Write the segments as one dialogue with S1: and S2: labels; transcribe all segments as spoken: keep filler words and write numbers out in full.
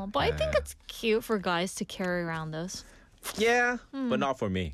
S1: but I think
S2: Yeah.
S1: it's cute for guys to carry around those.
S2: Yeah,
S1: Hmm.
S2: but not for me.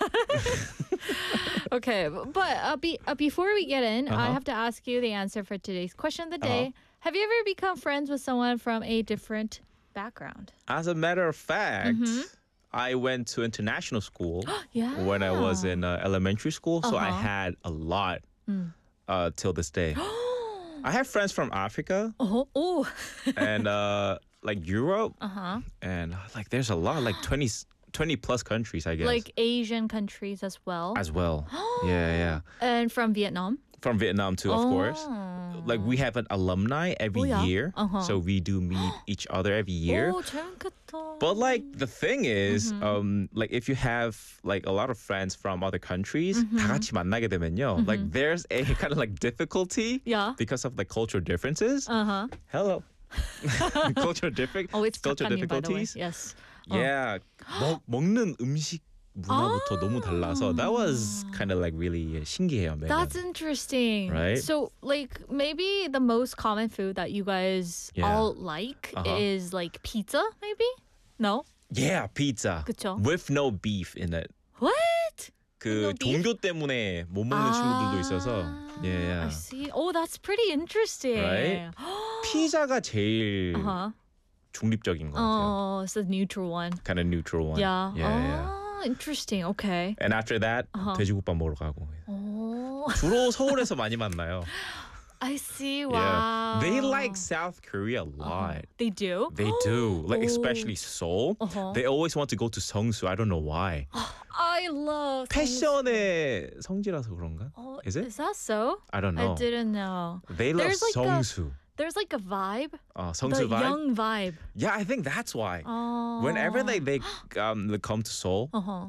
S1: Okay, but uh, be, uh, before we get in, I
S2: Uh-huh.
S1: have to ask you the answer for today's question of the
S2: Uh-huh.
S1: day. Have you ever become friends with someone from a different background?
S2: As a matter of fact,
S1: Mm-hmm.
S2: I went to international school
S1: Yeah.
S2: when I was in uh, elementary school, so I
S1: Uh-huh.
S2: had a lot
S1: Mm.
S2: uh, till this day. I have friends from Africa
S1: Oh, oh.
S2: and uh, like Europe,
S1: Uh-huh.
S2: and like there's a lot, like twenty, twenty plus countries, I guess,
S1: Like Asian countries as well.
S2: as well. yeah, yeah.
S1: And from Vietnam?
S2: From Vietnam too, of course.
S1: Oh.
S2: Like we have an alumni every
S1: Oh, yeah?
S2: year,
S1: Uh-huh.
S2: so we do meet each other every year.
S1: 오, 재밌겠다.
S2: But like the thing is,
S1: Mm-hmm.
S2: um, like if you have like a lot of friends from other countries,
S1: Mm-hmm.
S2: 다 같이 만나게 되면요, like there's a kind of like difficulty
S1: Yeah.
S2: because of the cultural differences.
S1: Uh-huh.
S2: Hello, cultural different.
S1: Oh, it's
S2: cultural
S1: 작가님, by the way.
S2: difficulties.
S1: Yes.
S2: Yeah, 먹, 먹는 음식 문화부터 너무 달라서 that was kind of like really 신기해요. 매번.
S1: That's interesting.
S2: Right?
S1: So, like, maybe the most common food that you guys
S2: Yeah.
S1: all like
S2: Uh-huh.
S1: is like pizza, maybe? No?
S2: Yeah, pizza
S1: 그쵸?
S2: with no beef in it.
S1: What?
S2: 그
S1: no beef?
S2: 종교 때문에 못 먹는 친구들도 있어서. Yeah.
S1: I see. Oh, that's pretty interesting.
S2: Right? 피자가 제일
S1: Uh-huh.
S2: 중립적인 것 같아요.
S1: Oh, it's a neutral one.
S2: Kind of neutral one.
S1: Yeah.
S2: Yeah, yeah.
S1: Oh, interesting. Okay.
S2: And after that,
S1: Uh-huh.
S2: 돼지국밥 먹으러 가고.
S1: Oh,
S2: 주로 서울에서 많이 만나요.
S1: I see.
S2: Yeah.
S1: Wow.
S2: They like South Korea a lot.
S1: They do?
S2: They do. Like
S1: Oh.
S2: especially Seoul.
S1: Uh-huh.
S2: They always want to go to Seongsu. I don't know why.
S1: I love
S2: 패션의 성지라서 그런가?
S1: Oh,
S2: Is it?
S1: Is that so?
S2: I don't know.
S1: I didn't know.
S2: They love
S1: There's like a-
S2: Seongsu.
S1: There's like a vibe.
S2: Uh,
S1: The
S2: Seongsu vibe.
S1: young vibe.
S2: Yeah, I think that's why.
S1: Oh.
S2: Whenever they they um they come to Seoul,
S1: Uh-huh.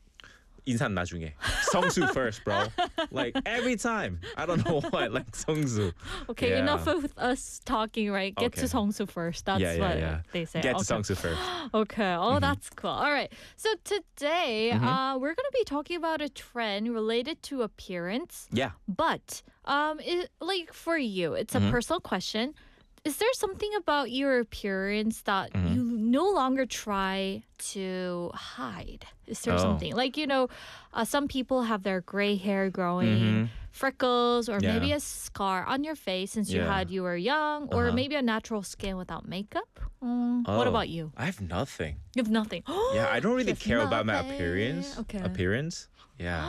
S2: 인산 나중에. 성수 first, bro. Like every time. I don't know why. Like 성수.
S1: Okay,
S2: Yeah.
S1: enough of us talking, right? Get to
S2: Okay.
S1: Seongsu first. That's
S2: yeah, yeah,
S1: what
S2: yeah.
S1: they say.
S2: Get
S1: okay.
S2: to 성수 first.
S1: Okay. Oh, that's cool. All right. So today,
S2: Mm-hmm.
S1: uh, we're going to be talking about a trend related to appearance.
S2: Yeah.
S1: But, um, it, like for you, it's a
S2: Mm-hmm.
S1: personal question. Is there something about your appearance that
S2: Mm-hmm.
S1: you no longer try to hide? Is there
S2: Oh.
S1: something like, you know, uh, some people have their gray hair growing, freckles, or
S2: Mm-hmm. Yeah.
S1: maybe a scar on your face since you
S2: Yeah.
S1: had you were young, or
S2: Uh-huh.
S1: maybe a natural skin without makeup? Mm, What
S2: Oh,
S1: about you?
S2: I have nothing.
S1: You have nothing.
S2: Yeah, I don't really
S1: You have
S2: care about my
S1: nothing.
S2: appearance.
S1: Okay.
S2: Appearance. Yeah.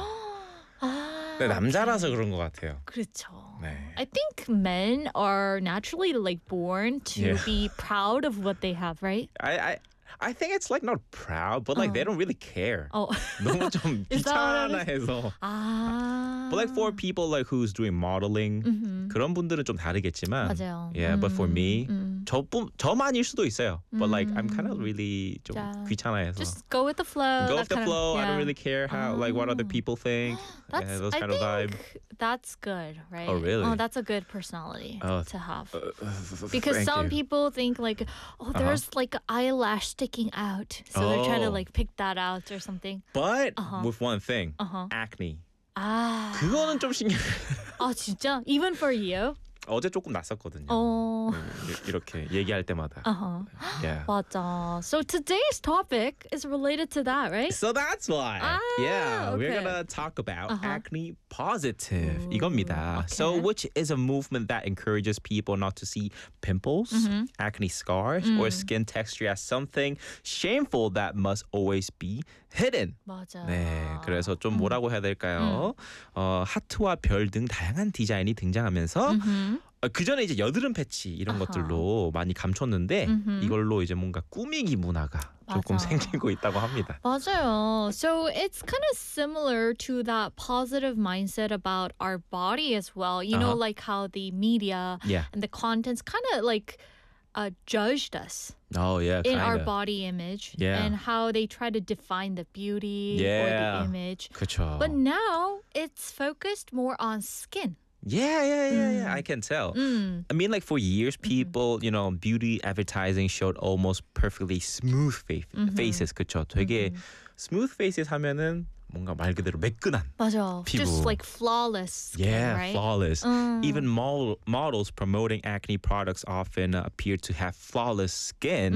S1: 아,
S2: 근데 남자라서 그런 것 같아요.
S1: 그렇죠.
S2: 네.
S1: I think men are naturally like born to
S2: Yeah.
S1: be proud of what they have, right?
S2: I I I think it's like not proud, but like they don't really care.
S1: Oh.
S2: 너무 좀
S1: Is that what it
S2: 귀찮아해서.
S1: 아.
S2: But like for people like who's doing modeling, 그런 분들은 좀 다르겠지만.
S1: 맞아요.
S2: Yeah, but for me,
S1: 음.
S2: 저뿐 저만일 수도 있어요. But like I'm kind of really 좀
S1: 자,
S2: 귀찮아해서.
S1: Just go with the flow.
S2: Go
S1: that
S2: with the
S1: kind of-
S2: flow. I
S1: yeah.
S2: don't really care how like what other people think.
S1: That's,
S2: yeah, those
S1: I
S2: kind of vibe.
S1: think that's good, right?
S2: Oh, really?
S1: Oh, that's a good personality
S2: Oh,
S1: to have.
S2: Uh,
S1: Because
S2: thank
S1: some
S2: you.
S1: people think like, oh, there's like an eyelash sticking out, so they're trying to
S2: Oh.
S1: like pick that out or something.
S2: But
S1: Uh-huh.
S2: with one thing,
S1: Uh-huh.
S2: acne.
S1: 아,
S2: 그거는 좀 신경.
S1: 아 진짜? Even for you?
S2: 어제 조금 났었거든요.
S1: 어,
S2: 이- 이렇게 얘기할 때마다.
S1: uh-huh.
S2: Yeah.
S1: 맞아. So today's topic is related to that, right?
S2: So that's why.
S1: Ah,
S2: yeah, we're
S1: okay.
S2: gonna talk about
S1: Uh-huh.
S2: acne positive. 이겁니다. So,
S1: okay.
S2: which is a movement that encourages people not to see pimples,
S1: Mm-hmm.
S2: acne scars,
S1: Mm.
S2: or skin texture as something shameful that must always be hidden.
S1: 맞아.
S2: 네, 그래서
S1: 음.
S2: 좀 뭐라고 해야 될까요? 어, 하트와 별 등 다양한 디자인이 등장하면서
S1: 음.
S2: 어, 그 전에 이제 여드름 패치 이런
S1: 아하.
S2: 것들로 많이 감췄는데
S1: 음흠.
S2: 이걸로 이제 뭔가 꾸미기 문화가 조금
S1: 맞아.
S2: 생기고 있다고 합니다.
S1: 맞아요. So it's kind of similar to that positive mindset about our body as well. You know,
S2: Uh-huh.
S1: like how the media
S2: Yeah.
S1: and the contents kind of like uh, judged us
S2: Oh yeah,
S1: in
S2: kinda.
S1: our body image
S2: Yeah.
S1: and how they try to define the beauty or
S2: Yeah.
S1: the image.
S2: 그쵸.
S1: But now it's focused more on skin.
S2: Yeah, yeah, yeah, yeah.
S1: Mm.
S2: I can tell.
S1: 음.
S2: I mean, like for years, people, you know, beauty advertising showed almost perfectly smooth face, faces, 그쵸? 되게 smooth faces 하면은 뭔가 말 그대로 매끈한.
S1: 맞아.
S2: 피부.
S1: Just like flawless skin,
S2: Yeah,
S1: right?
S2: flawless.
S1: 음.
S2: Even model, models promoting acne products often appear to have flawless skin.